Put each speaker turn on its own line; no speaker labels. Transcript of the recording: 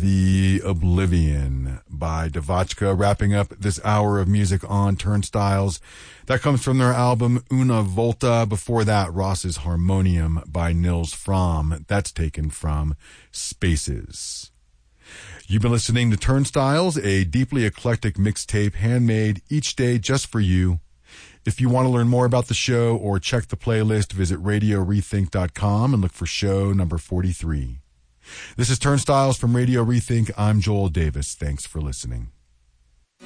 The Oblivion by Devotchka, wrapping up this hour of music on Turnstiles. That comes from their album Una Volta. Before that, Ross's Harmonium by Nils Frahm. That's taken from Spaces. You've been listening to Turnstiles, a deeply eclectic mixtape handmade each day just for you. If you want to learn more about the show or check the playlist, visit RadioRethink.com and look for show number 43. This is Turnstiles from Radio Rethink. I'm Joel Davis. Thanks for listening.